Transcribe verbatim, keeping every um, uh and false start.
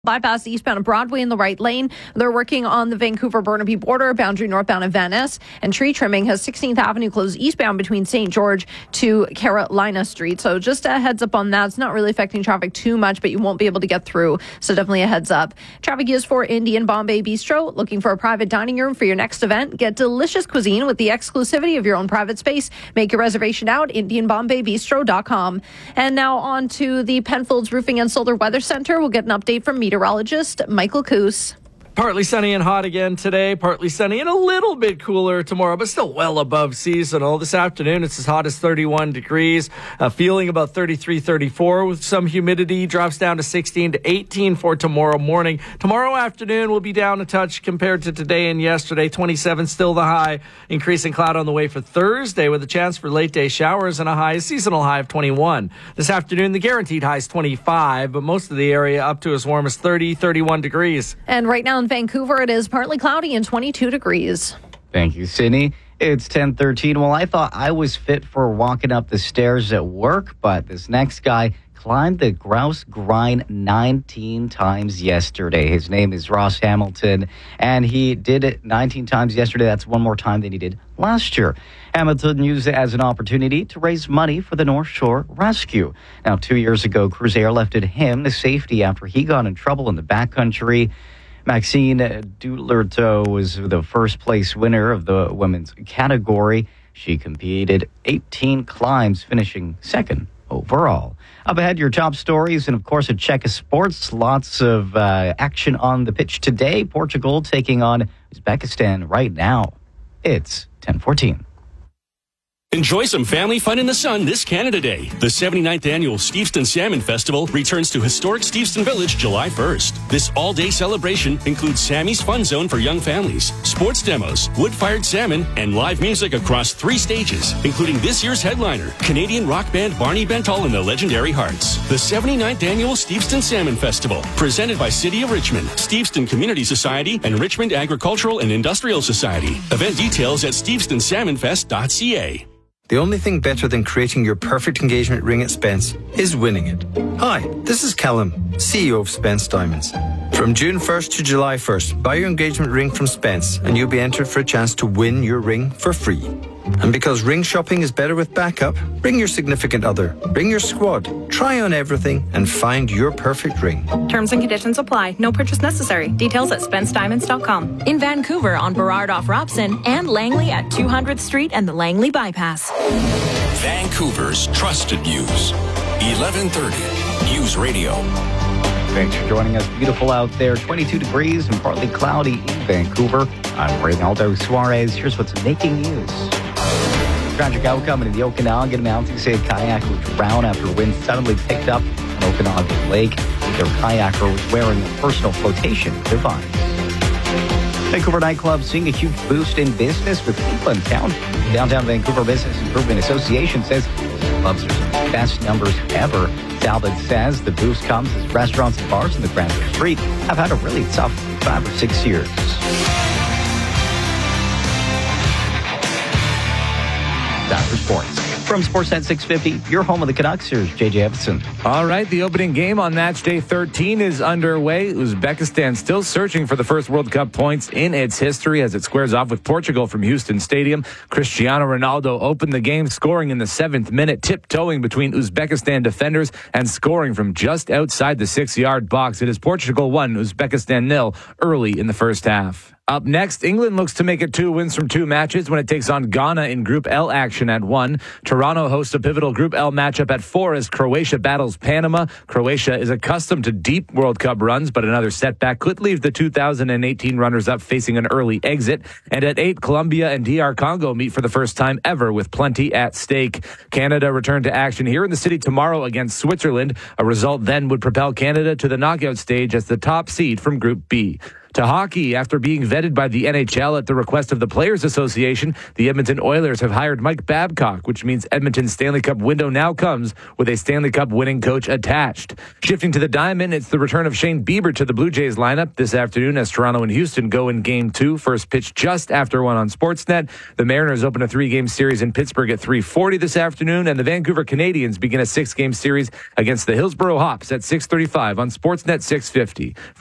Bypass eastbound of Broadway in the right lane. They're working on the Vancouver-Burnaby border, boundary northbound of Van Ness, and tree trimming has sixteenth Avenue closed eastbound between Saint George to Carolina Street. So just a heads up on that. It's not really affecting traffic too much, but you won't be able to get through. So definitely a heads up. Traffic is for Indian Bombay Bistro. Looking for a private dining room for your next event? Get delicious cuisine with the exclusivity of your own private space. Make your reservation out, indian bombay bistro dot com. And now on to the Penfolds Roofing and Solar Weather Center. We'll get an update from meteorologist Michael Coos. Partly sunny and hot again today. Partly sunny and a little bit cooler tomorrow, but still well above seasonal. This afternoon, it's as hot as thirty-one degrees. Uh, feeling about thirty-three, thirty-four with some humidity. Drops down to sixteen to eighteen for tomorrow morning. Tomorrow afternoon will be down a touch compared to today and yesterday. twenty-seven still the high. Increasing cloud on the way for Thursday with a chance for late day showers and a high, a seasonal high of twenty-one. This afternoon, the guaranteed high is twenty-five, but most of the area up to as warm as thirty, thirty-one degrees. And right now in Vancouver, it is partly cloudy and twenty-two degrees. Thank you, Sydney. It's ten thirteen. Well, I thought I was fit for walking up the stairs at work, but this next guy climbed the grouse grind nineteen times yesterday. His name is Ross Hamilton, and he did it nineteen times yesterday. That's one more time than he did last year. Hamilton used it as an opportunity to raise money for the North Shore Rescue. Now, two years ago, Cruise airlifted him to safety after he got in trouble in the backcountry. Maxine Dulerto was the first place winner of the women's category. She competed eighteen climbs, finishing second overall. Up ahead, your top stories and, of course, a check of sports. Lots of uh, action on the pitch today. Portugal taking on Uzbekistan right now. It's ten fourteen. Enjoy some family fun in the sun this Canada Day. The seventy-ninth Annual Steveston Salmon Festival returns to historic Steveston Village July first. This all-day celebration includes Sammy's Fun Zone for young families, sports demos, wood-fired salmon, and live music across three stages, including this year's headliner, Canadian rock band Barney Bentall and the Legendary Hearts. The seventy-ninth Annual Steveston Salmon Festival, presented by City of Richmond, Steveston Community Society, and Richmond Agricultural and Industrial Society. Event details at steveston salmon fest dot c a. The only thing better than creating your perfect engagement ring at Spence is winning it. Hi, this is Callum, C E O of Spence Diamonds. From June first to July first, buy your engagement ring from Spence and you'll be entered for a chance to win your ring for free. And because ring shopping is better with backup, bring your significant other, bring your squad, try on everything and find your perfect ring. Terms and conditions apply. No purchase necessary. Details at spence diamonds dot com. In Vancouver on Burrard off Robson and Langley at two hundredth Street and the Langley Bypass. Vancouver's trusted news. eleven thirty News Radio. Thanks for joining us. Beautiful out there. twenty-two degrees and partly cloudy in Vancouver. I'm Reynaldo Suarez. Here's what's making news. Tragic outcome in the Okanagan Mountains. A kayaker was drowned after wind suddenly picked up an Okanagan lake. Their kayaker was wearing a personal flotation device. Vancouver nightclubs seeing a huge boost in business with people in town. Downtown Vancouver Business Improvement Association says clubs are some of the best numbers ever. Talbot says the boost comes as restaurants and bars in the Granville Street have had a really tough five or six years. Time for sports. From Sportsnet six fifty, your home of the Canucks, here's J J Everson. All right, the opening game on match day thirteen is underway. Uzbekistan still searching for the first World Cup points in its history as it squares off with Portugal from Houston Stadium. Cristiano Ronaldo opened the game, scoring in the seventh minute, tiptoeing between Uzbekistan defenders and scoring from just outside the six-yard box. It is Portugal one, Uzbekistan nil early in the first half. Up next, England looks to make it two wins from two matches when it takes on Ghana in Group L action at one. Toronto hosts a pivotal Group L matchup at four as Croatia battles Panama. Croatia is accustomed to deep World Cup runs, but another setback could leave the two thousand eighteen runners-up facing an early exit. And at eight, Colombia and D R Congo meet for the first time ever with plenty at stake. Canada return to action here in the city tomorrow against Switzerland. A result then would propel Canada to the knockout stage as the top seed from Group B. To hockey, after being vetted by the N H L at the request of the Players Association, the Edmonton Oilers have hired Mike Babcock, which means Edmonton's Stanley Cup window now comes with a Stanley Cup winning coach attached. Shifting to the diamond, it's the return of Shane Bieber to the Blue Jays lineup this afternoon as Toronto and Houston go in game two. First pitch just after one on Sportsnet. The Mariners open a three-game series in Pittsburgh at three forty this afternoon, and the Vancouver Canadians begin a six-game series against the Hillsborough Hops at six thirty-five on Sportsnet six fifty.